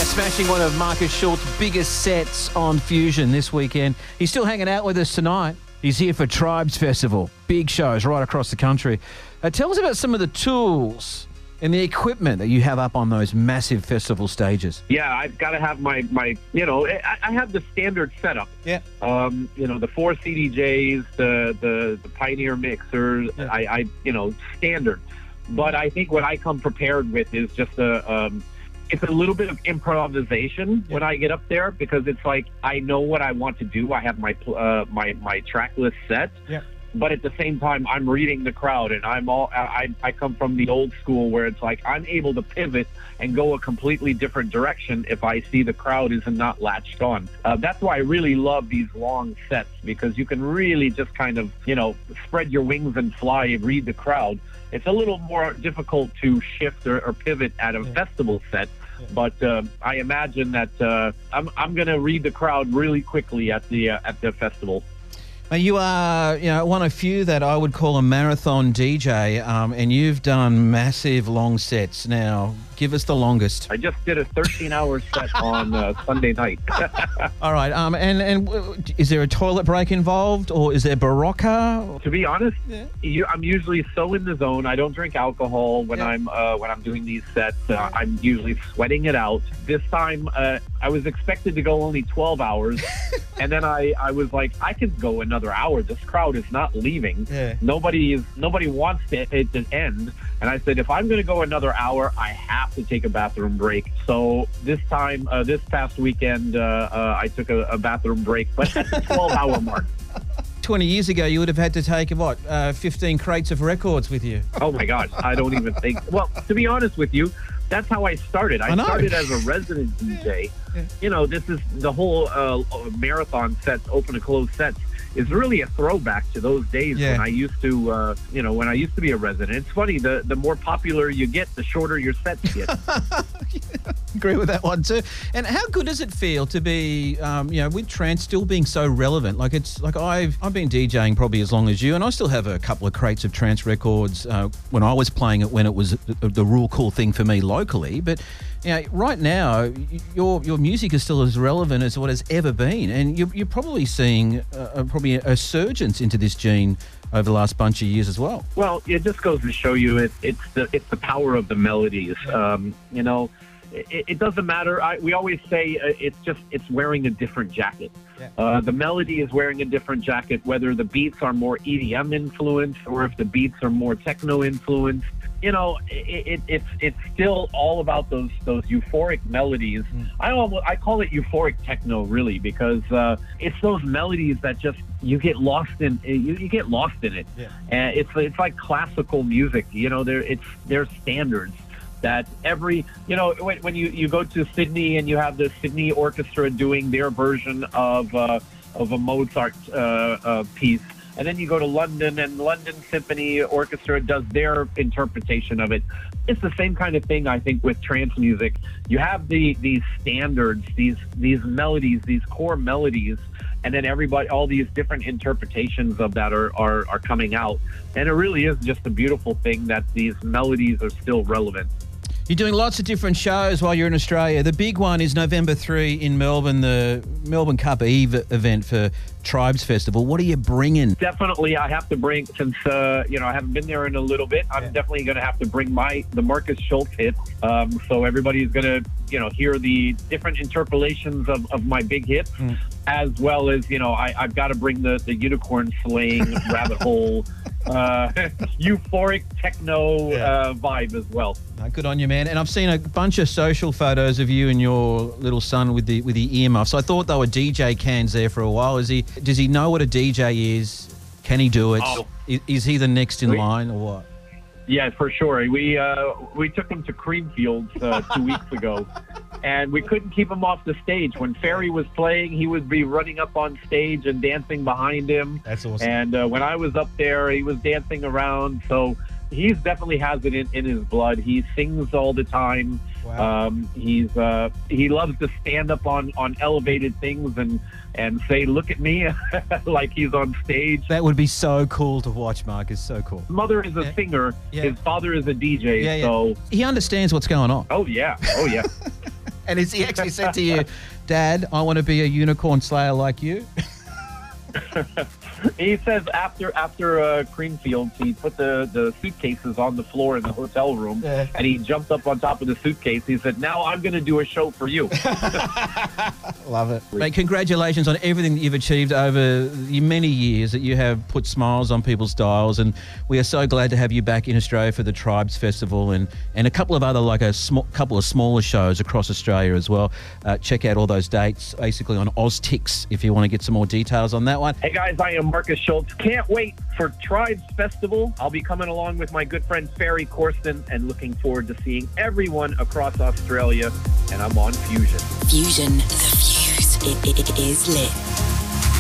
Smashing one of Marcus Schultz's biggest sets on Fusion this weekend. He's still hanging out with us tonight. He's here for Tribes Festival. Big shows right across the country. Tell us about some of the tools and the equipment that you have up on those massive festival stages. Yeah, I've got to have my I have the standard setup. Yeah. The 4 CDJs, the Pioneer mixers, Yeah. Standard. But I think what I come prepared with is just it's a little bit of improvisation when I get up there, because it's like I know what I want to do. I have my my track list set. Yeah. But at the same time, I'm reading the crowd, and I come from the old school where it's like I'm able to pivot and go a completely different direction if I see the crowd is not latched on. That's why I really love these long sets, because you can really just kind of, spread your wings and fly and read the crowd. It's a little more difficult to shift or pivot at a festival set. But I imagine that I'm going to read the crowd really quickly at the festival. You are, one of few that I would call a marathon DJ, and you've done massive long sets. Now, give us the longest. I just did a 13-hour set on Sunday night. All right. And is there a toilet break involved, or is there Barocca? To be honest, I'm usually so in the zone. I don't drink alcohol when I'm doing these sets. I'm usually sweating it out. This time, I was expected to go only 12 hours, and then I was like, I could go another hour. This crowd is not leaving. Yeah. Nobody wants it to end. And I said, if I'm going to go another hour, I have to take a bathroom break. So this time, this past weekend, I took a bathroom break, but at the 12-hour mark. 20 years ago, you would have had to take, 15 crates of records with you. Oh, my gosh. I don't even think. Well, to be honest with you, that's how I started. I started as a resident DJ. Yeah. This is the whole marathon sets, open to close sets, is really a throwback to those days when I used to, when I used to be a resident. It's funny, the more popular you get, the shorter your sets get. Agree with that one too. And how good does it feel to be, with trance still being so relevant? Like I've been DJing probably as long as you, and I still have a couple of crates of trance records when I was playing it, when it was the real cool thing for me locally. But right now, your music is still as relevant as what has ever been, and you're probably seeing probably a surgence into this gene over the last bunch of years as well. Well, it just goes to show you it's the power of the melodies. It doesn't matter. We always say it's wearing a different jacket. Yeah. The melody is wearing a different jacket, whether the beats are more EDM influenced or if the beats are more techno influenced. It's still all about those euphoric melodies. I call it euphoric techno, really, because it's those melodies that just you get lost in. You get lost in it. Yeah. And it's like classical music. They're standards that when you go to Sydney and you have the Sydney Orchestra doing their version of a Mozart piece. And then you go to London, and London Symphony Orchestra does their interpretation of it. It's the same kind of thing, I think, with trance music. You have these standards, these melodies, these core melodies, and then all these different interpretations of that are coming out. And it really is just a beautiful thing that these melodies are still relevant. You're doing lots of different shows while you're in Australia. The big one is November 3 in Melbourne, the Melbourne Cup Eve event for Tribes Festival. What are you bringing? Definitely, I have to bring, since I haven't been there in a little bit, I'm definitely going to have to bring the Marcus Schultz hits. So everybody's going to, hear the different interpolations of my big hits, as well as, I've got to bring the unicorn slaying rabbit hole, euphoric techno vibe as well. Good on you, man. And I've seen a bunch of social photos of you and your little son with the earmuffs. I thought they were DJ cans there for a while. Does he know what a DJ is? Can he do it? Oh. Is he the next in line or what? Yeah, for sure. We took him to Creamfields 2 weeks ago, and we couldn't keep him off the stage. When Ferry was playing, he would be running up on stage and dancing behind him. That's awesome. And when I was up there, he was dancing around. So he definitely has it in his blood. He sings all the time. Wow. He loves to stand up on elevated things and say, "Look at me," like he's on stage. That would be so cool to watch, Mark. It's so cool. His mother is a singer. Yeah. His father is a DJ. So he understands what's going on. Oh yeah. And he actually said to you, Dad, I want to be a unicorn slayer like you? He says after Creamfields, he put the suitcases on the floor in the hotel room, and he jumped up on top of the suitcase. He said, now I'm going to do a show for you. Love it. Mate, congratulations on everything that you've achieved over the many years that you have put smiles on people's dials, and we are so glad to have you back in Australia for the Tribes Festival and a couple of other, like couple of smaller shows across Australia as well. Check out all those dates basically on Oztix if you want to get some more details on that one. Hey guys, I am Marcus Schultz. Can't wait for Tribes Festival. I'll be coming along with my good friend Ferry Corsten and looking forward to seeing everyone across Australia. And I'm on Fusion. Fusion, the fuse. It is lit.